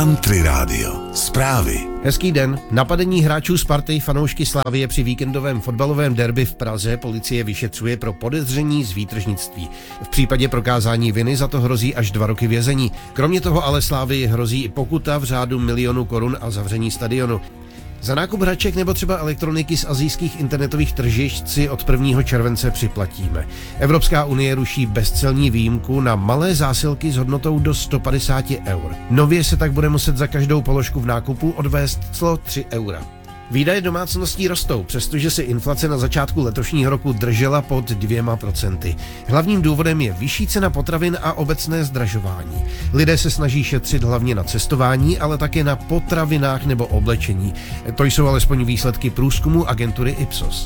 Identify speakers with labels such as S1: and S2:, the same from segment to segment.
S1: Country Radio. Zprávy.
S2: Hezký den. Napadení hráčů Sparty fanoušky Slavie při víkendovém fotbalovém derby v Praze policie vyšetřuje pro podezření z výtržnictví. V případě prokázání viny za to hrozí až 2 roky vězení. Kromě toho ale Slavii hrozí i pokuta v řádu 1 000 000 korun a zavření stadionu. Za nákup hraček nebo třeba elektroniky z asijských internetových tržišť si od 1. července připlatíme. Evropská unie ruší bezcelní výjimku na malé zásilky s hodnotou do 150 eur. Nově se tak bude muset za každou položku v nákupu odvést clo 3 eura. Výdaje domácností rostou, přestože se inflace na začátku letošního roku držela pod 2%. Hlavním důvodem je vyšší cena potravin a obecné zdražování. Lidé se snaží šetřit hlavně na cestování, ale také na potravinách nebo oblečení. To jsou alespoň výsledky průzkumu agentury Ipsos.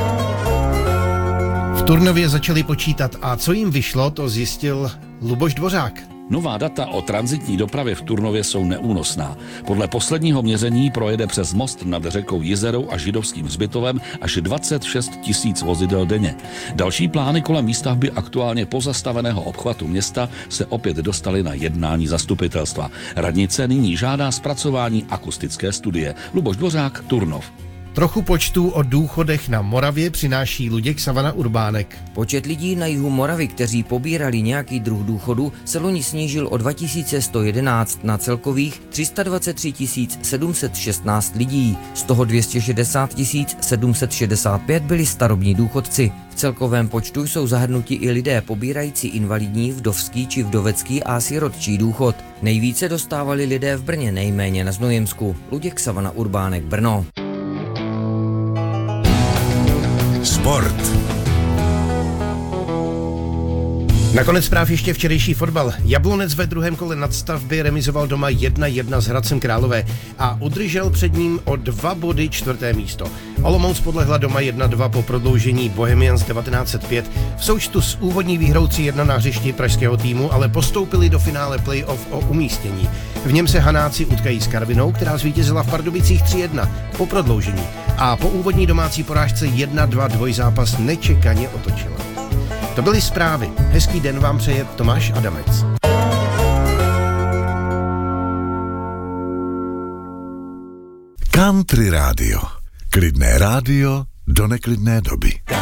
S2: V Turnově začali počítat a co jim vyšlo, to zjistil Luboš Dvořák.
S3: Nová data o tranzitní dopravě v Turnově jsou neúnosná. Podle posledního měření projede přes most nad řekou Jizerou a Židovským hřbitovem až 26 000 vozidel denně. Další plány kolem výstavby aktuálně pozastaveného obchvatu města se opět dostaly na jednání zastupitelstva. Radnice nyní žádá zpracování akustické studie. Luboš Dvořák, Turnov.
S2: Trochu počtů o důchodech na Moravě přináší Luděk Savana Urbánek.
S4: Počet lidí na jihu Moravy, kteří pobírali nějaký druh důchodu, se loni snížil o 2111 na celkových 323 716 lidí. Z toho 260 765 byli starobní důchodci. V celkovém počtu jsou zahrnuti i lidé pobírající invalidní, vdovský či vdovecký a sirotčí důchod. Nejvíce dostávali lidé v Brně, nejméně na Znojemsku. Luděk Savana Urbánek, Brno.
S1: Sport.
S2: Nakonec zpráv ještě včerejší fotbal. Jablonec ve druhém kole nadstavby remizoval doma 1-1 s Hradcem Králové a udržel před ním o 2 body 4. místo. Olomouc podlehla doma 1-2 po prodloužení Bohemians 1905. V součtu s úvodní výhrou 3-1 na hřišti pražského týmu ale postoupili do finále playoff o umístění. V něm se Hanáci utkají s Karvinou, která zvítězila v Pardubicích 3-1 po prodloužení a po úvodní domácí porážce 1-2 dvojzápas nečekaně otočila. To byly zprávy. Hezký den vám přeje Tomáš Adamec.
S1: Country Radio. Klidné rádio do neklidné doby.